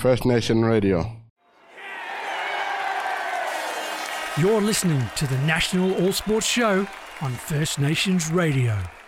First Nation Radio. You're listening to the National All Sports Show on First Nations Radio.